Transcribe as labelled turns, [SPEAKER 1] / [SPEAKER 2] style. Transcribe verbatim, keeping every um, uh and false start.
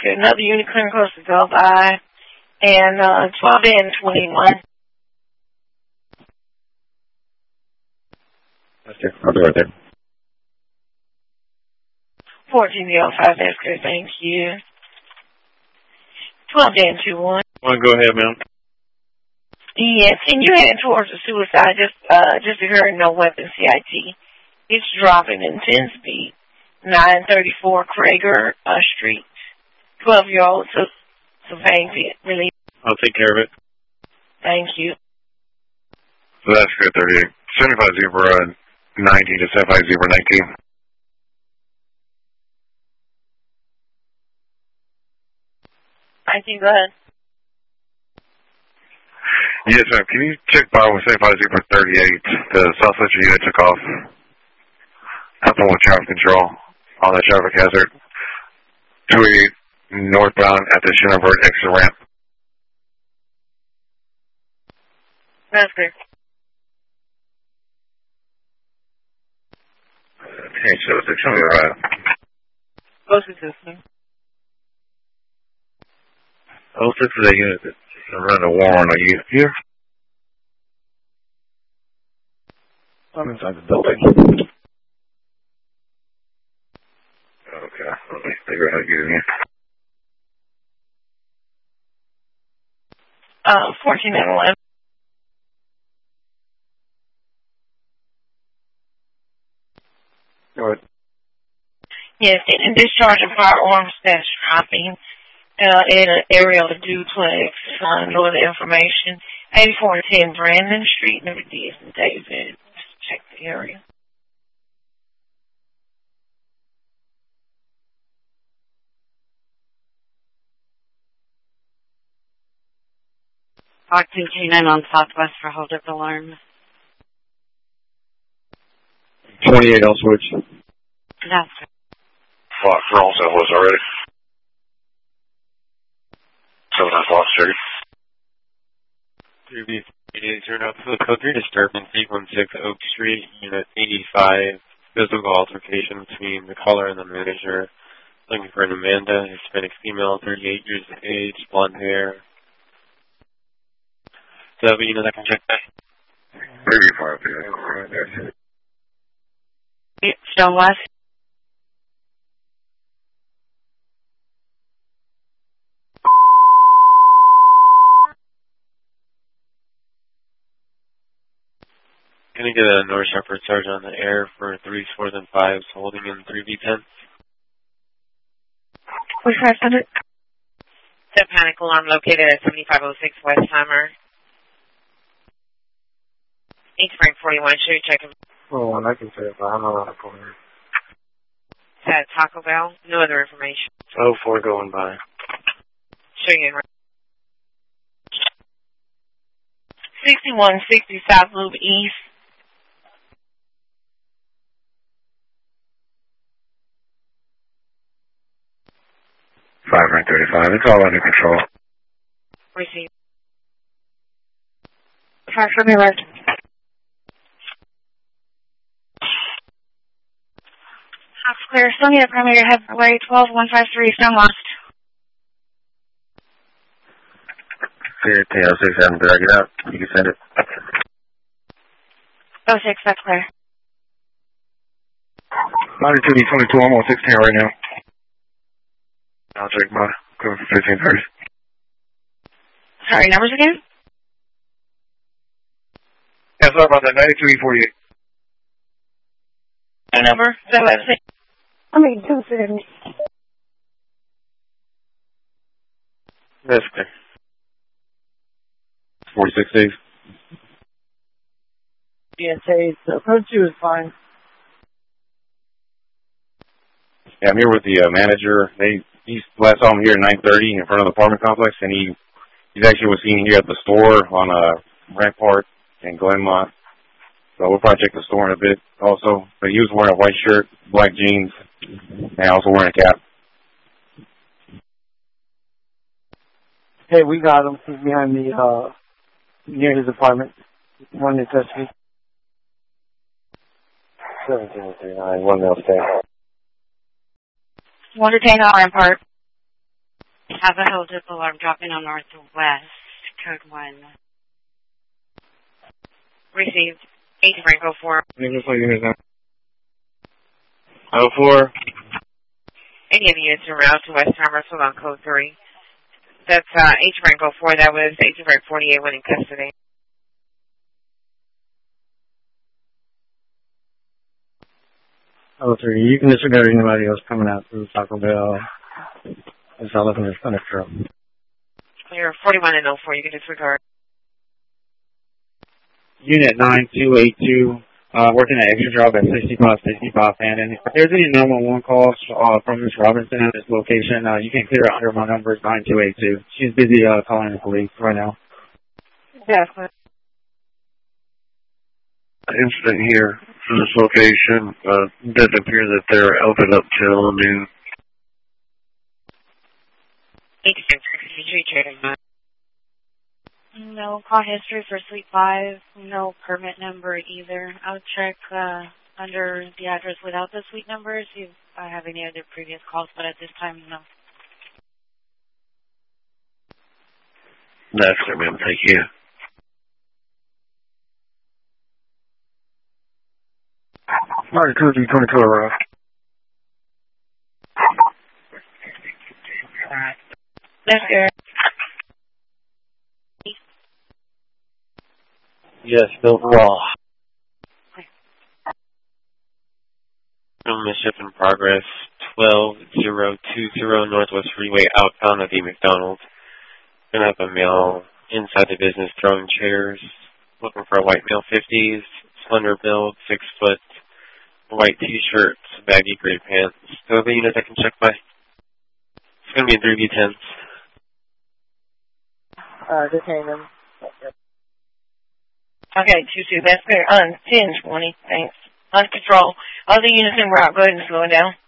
[SPEAKER 1] good. Another unit clearing close to go by. And uh, twelve and twenty-one.
[SPEAKER 2] That's good. I'll be right there.
[SPEAKER 1] fourteen oh five, that's good. Thank you. twelve and twenty-one.
[SPEAKER 2] Well, go ahead, ma'am.
[SPEAKER 1] Yes, and you heading towards the suicide, just uh, just occurring, no weapon, C I T. It's dropping in ten speed. nine thirty-four Krager uh, Street. twelve-year-old Sylvania relief.
[SPEAKER 2] I'll take care of it.
[SPEAKER 1] Thank you.
[SPEAKER 2] So that's good, thirty-eight. seventy-five zebra nineteen to seventy-five zebra nineteen.
[SPEAKER 1] nineteen, go ahead.
[SPEAKER 2] Yes, ma'am. Can you check by with seventy-five zebra thirty-eight? The South Central unit took off. Helping with traffic control on the traffic hazard. two eighty-eight northbound at the Shinnerbird exit ramp.
[SPEAKER 1] That's good.
[SPEAKER 2] Hey, so six on your right.
[SPEAKER 1] Close assistant.
[SPEAKER 2] Oh, six is a unit that's running a warrant. Are you here? I'm inside the building. Okay, let me figure out how to get in here.
[SPEAKER 1] Uh, fourteen and eleven.
[SPEAKER 2] Go ahead.
[SPEAKER 1] Yes, and discharge of firearms that's dropping uh, in an area of the duplex. Uh, no other information. eighty-four and ten Brandon Street, number D is in David. Just check the area.
[SPEAKER 3] Octane K nine on Southwest for hold up alarm.
[SPEAKER 2] twenty-eight on switch.
[SPEAKER 3] That's right.
[SPEAKER 2] Fox, we're all Southwest already. seven nine Fox, check it.
[SPEAKER 4] three B eight, turn up for the code three disturbance, eight one six Oak Street, unit eighty-five. Physical altercation between the caller and the manager. Looking for an Amanda, Hispanic female, thirty-eight years of age, blonde hair. So, you know, that can check that.
[SPEAKER 2] Maybe five, yeah. Right there.
[SPEAKER 3] Stonewest.
[SPEAKER 4] Can I get a North Shepherd Sergeant on the air for three fours and fives holding in three B ten?
[SPEAKER 1] Which five hundred?
[SPEAKER 5] The panic alarm located at seventy-five oh six Westheimer. Eight Frank forty-one, should you check him?
[SPEAKER 2] Oh, I can say it, but I'm not on the corner.
[SPEAKER 5] Is that Taco Bell? No other information.
[SPEAKER 2] Oh, four going by.
[SPEAKER 5] Show you in
[SPEAKER 1] sixty-one sixty South Loop East.
[SPEAKER 2] five nine thirty-five, it's all under control.
[SPEAKER 5] receive.
[SPEAKER 1] Five from your left. House clear. Still need a primary head away. twelve one five three. Stone lost.
[SPEAKER 2] Clear, T L six seven, did I get out? You can send it.
[SPEAKER 1] Oh six, that's clear.
[SPEAKER 2] ninety-two D twenty-two, I'm on sixteen right now. I'll check my cover for fifteen thirty.
[SPEAKER 1] Sorry, numbers again?
[SPEAKER 2] Yeah, sorry about that. ninety-two E forty-eight.
[SPEAKER 1] No number? Is that what I'm saying? I mean, two seventy.
[SPEAKER 4] That's clear.
[SPEAKER 2] forty-six days.
[SPEAKER 1] Yes, hey, so code two is fine.
[SPEAKER 2] Yeah, I'm here with the uh, manager. They he's last saw him here at nine thirty in front of the apartment complex, and he he's actually was seen here at the store on uh, Rampart and Glenmont. So we'll probably check the store in a bit also. But he was wearing a white shirt, black jeans, and also wearing a cap.
[SPEAKER 6] Hey, we got him. He's behind the, uh, near his apartment. One in custody.
[SPEAKER 2] seventeen thirty-nine, one mil stay.
[SPEAKER 1] One to Tango Rampart.
[SPEAKER 3] Have a hold up alarm dropping on Northwest, code one.
[SPEAKER 5] Received. eight Franco four.
[SPEAKER 4] oh four.
[SPEAKER 5] Any of the units en route to Westheimer, hold on code three. That's uh, H Franco four. That was Agent Frank forty-eight when in custody.
[SPEAKER 6] Oh, three. You can disregard anybody else coming out through Taco Bell. It's all up in this thunder truck.
[SPEAKER 5] Clear. forty-one and oh four. You can disregard.
[SPEAKER 7] Unit nine two eight two, uh, working at extra job at sixty-five sixty-five Fannin. If there's any nine one one calls uh, from Miss Robinson at this location, uh, you can clear it under my number, nine two eight two. She's busy uh, calling the police right now.
[SPEAKER 5] Definitely.
[SPEAKER 8] Incident here for this location. Uh, doesn't appear that they're open up till noon.
[SPEAKER 3] No call history for Suite five. No permit number either. I'll check uh, under the address without the suite number, see if I have any other previous calls, but at this time, no.
[SPEAKER 8] That's it, ma'am. Thank you.
[SPEAKER 6] Mark two three twenty-two arrived.
[SPEAKER 1] That's good.
[SPEAKER 4] Yes, overall. Mischief in progress. twelve zero two zero Northwest Freeway outbound at the McDonald's. Gonna have a male inside the business throwing chairs. Looking for a white male fifties, slender build, six foot, white t-shirt, baggy gray pants. So the units I can check by. It's gonna be in three B tens.
[SPEAKER 1] Uh, detain them. Okay, two two. That's clear. On ten twenty. Thanks. On control. All the units in route. Go ahead and slow it down.